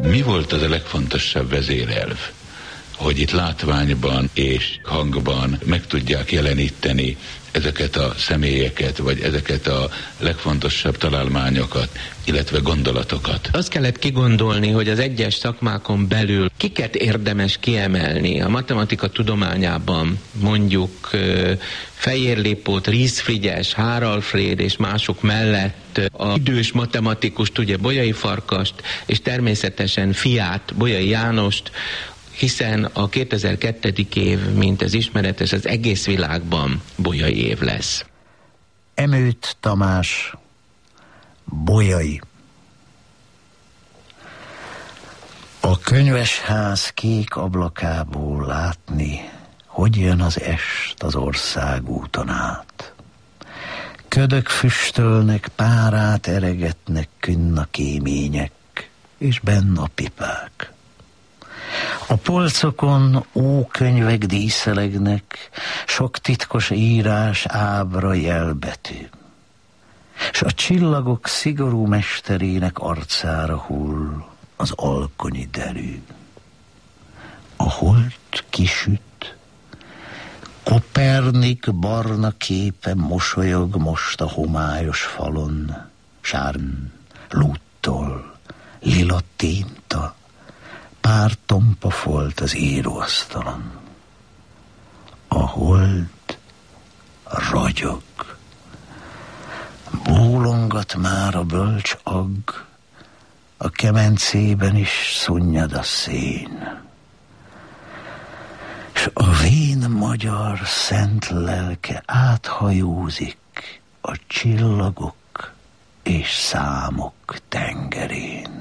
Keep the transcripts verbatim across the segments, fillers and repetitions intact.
Mi volt az a legfontosabb vezérelv, hogy itt látványban és hangban meg tudják jeleníteni ezeket a személyeket, vagy ezeket a legfontosabb találmányokat, illetve gondolatokat? Azt kellett kigondolni, hogy az egyes szakmákon belül kiket érdemes kiemelni. A matematika tudományában mondjuk Fejér Lipót, Ries Frigyes, Hár Alfréd és mások mellett a idős matematikust, ugye Bolyai Farkast, és természetesen fiát, Bolyai Jánost, hiszen a kétezer-kettő. év, mint ez ismeretes, az egész világban Bolyai év lesz. Emőt Tamás, Bolyai. A könyvesház kék ablakából látni, hogy jön az est az országúton át. Ködök füstölnek, párát eregetnek künn a kémények, és benn a pipák. A polcokon ókönyvek díszelegnek, sok titkos írás, ábra, jelbetű. S a csillagok szigorú mesterének arcára hull az alkonyi derű. A hold kisüt, Kopernik barna képe mosolyog most a homályos falon, sárn, lúttól, lila tinta, pár tompa folt az íróasztalon. A hold ragyog, bólongat már a bölcs agg, a kemencében is szunnyad a szén. S a vén magyar szent lelke áthajózik a csillagok és számok tengerén.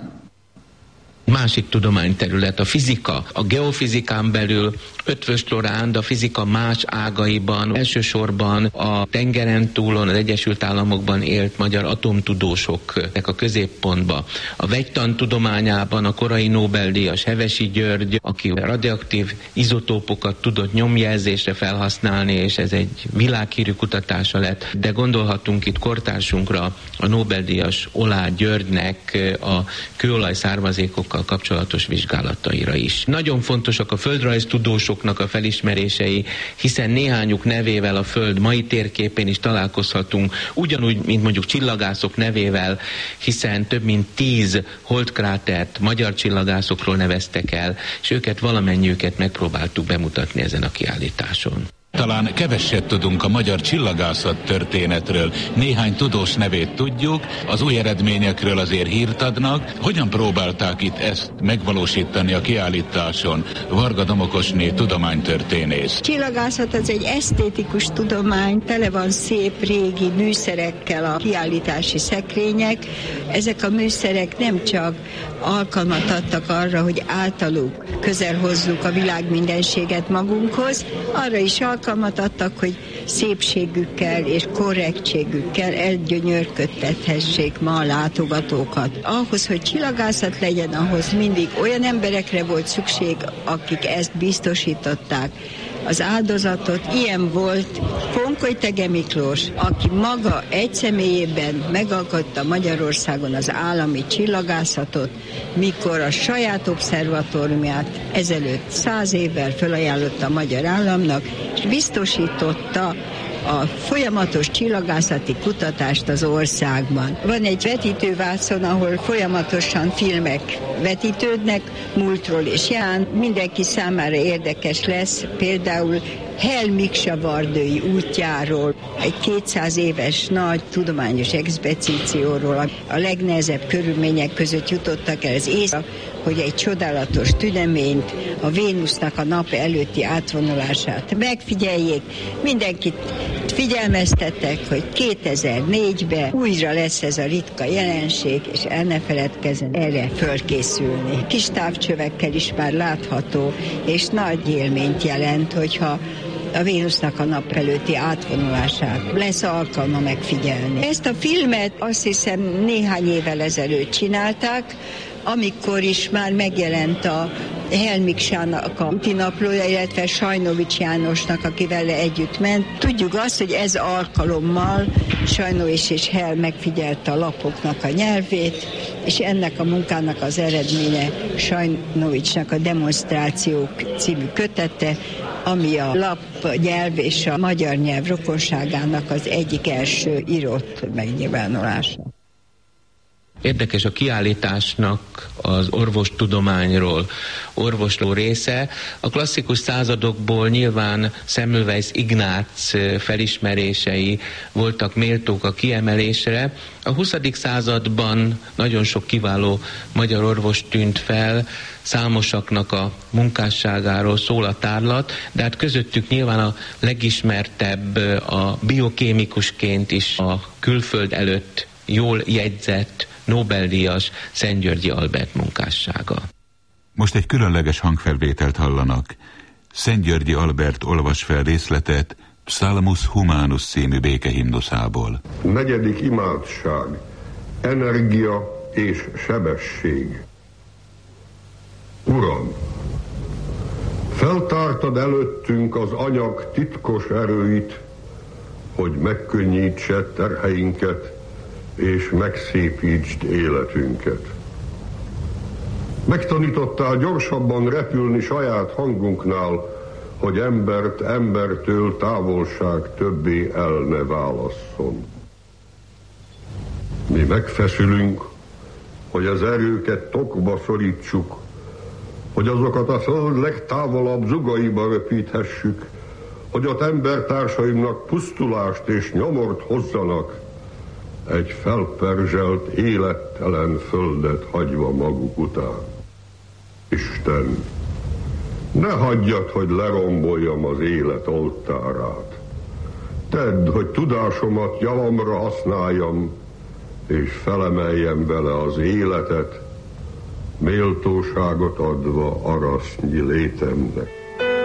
Másik tudományterület a fizika. A geofizikán belül Ötvös Loránd a fizika más ágaiban, elsősorban a tengeren túlon, az Egyesült Államokban élt magyar atomtudósoknak a középpontba. A vegytan tudományában a korai Nobel-díjas Hevesi György, aki radioaktív izotópokat tudott nyomjelzésre felhasználni, és ez egy világhírű kutatása lett, de gondolhatunk itt kortársunkra, a Nobel-díjas Oláh Györgynek a kőolaj származékokkal kapcsolatos vizsgálataira is. Nagyon fontosak a földrajztudósoknak a felismerései, hiszen néhányuk nevével a Föld mai térképén is találkozhatunk, ugyanúgy, mint mondjuk csillagászok nevével, hiszen több mint tíz holdkrátert magyar csillagászokról neveztek el, és őket valamennyiüket megpróbáltuk bemutatni ezen a kiállításon. Talán keveset tudunk a magyar csillagászat történetről. Néhány tudós nevét tudjuk, az új eredményekről azért hírt adnak. Hogyan próbálták itt ezt megvalósítani a kiállításon? Varga Domokosné tudománytörténész. Csillagászat az egy esztétikus tudomány, tele van szép régi műszerekkel a kiállítási szekrények. Ezek a műszerek nem csak alkalmat adtak arra, hogy általuk közel hozzuk a világ mindenséget magunkhoz, arra is alkalmat adtak, hogy szépségükkel és korrektségükkel elgyönyörködtethessék ma a látogatókat. Ahhoz, hogy csillagászat legyen, ahhoz mindig olyan emberekre volt szükség, akik ezt biztosították. Az áldozatot ilyen volt Konkoly-Thege Miklós, aki maga egy személyében megalkotta Magyarországon az állami csillagászatot, mikor a saját obszervatóriumát ezelőtt száz évvel felajánlotta a magyar államnak, és biztosította a folyamatos csillagászati kutatást az országban. Van egy vetítővászon, ahol folyamatosan filmek vetítődnek, múltról és jelen. Mindenki számára érdekes lesz, például Hell Miksa Vardői útjáról, egy kétszáz éves nagy tudományos expedícióról, a legnehezebb körülmények között jutottak el az észre, hogy egy csodálatos tüneményt, a Vénusznak a nap előtti átvonulását megfigyeljék. Mindenkit figyelmeztettek, hogy kétezer-négyben újra lesz ez a ritka jelenség, és el ne feledkezzen erre fölkészülni. Kis távcsövekkel is már látható, és nagy élményt jelent, hogyha a Vénusznak a nap előtti átvonulását lesz alkalma megfigyelni. Ezt a filmet azt hiszem néhány évvel ezelőtt csinálták, amikor is már megjelent a Helmiksának a útinaplója, illetve Sajnovics Jánosnak, akivel együtt ment. Tudjuk azt, hogy ez alkalommal Sajnovics és Hel megfigyelte a lapoknak a nyelvét, és ennek a munkának az eredménye Sajnovicsnak a Demonstrációk című kötete, ami a lap nyelv és a magyar nyelv rokonságának az egyik első írott megnyilvánulása. Érdekes a kiállításnak az orvostudományról orvosló része. A klasszikus századokból nyilván Semmelweis Ignác felismerései voltak méltók a kiemelésre. A huszadik században nagyon sok kiváló magyar orvos tűnt fel, számosaknak a munkásságáról szól a tárlat, de hát közöttük nyilván a legismertebb a biokémikusként is a külföld előtt jól jegyzett Nobel-díjas Szent-Györgyi Albert munkássága. Most egy különleges hangfelvételt hallanak. Szent-Györgyi Albert olvas fel részletet Psalmus Humanus című békehimnuszából. Negyedik imádság. Energia és sebesség. Uram, feltártad előttünk az anyag titkos erőit, hogy megkönnyítsed terheinket, és megszépítsd életünket. Megtanítottál gyorsabban repülni saját hangunknál, hogy embert embertől távolság többé el ne válasszon. Mi megfeszülünk, hogy az erőket tokba szorítsuk, hogy azokat a föld legtávolabb zugaiba röpíthessük, hogy ott embertársaimnak pusztulást és nyomort hozzanak, egy felperzselt, élettelen földet hagyva maguk után. Isten, ne hagyjad, hogy leromboljam az élet oltárát. Tedd, hogy tudásomat javamra használjam, és felemeljem vele az életet, méltóságot adva arasznyi létemnek.